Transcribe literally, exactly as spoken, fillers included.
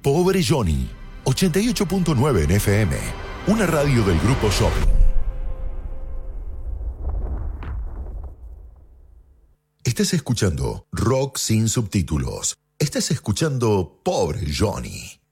Pobre Johnny, ochenta y ocho punto nueve en F M, una radio del Grupo Shopping. Estás escuchando Rock sin subtítulos. Estás escuchando Pobre Johnny.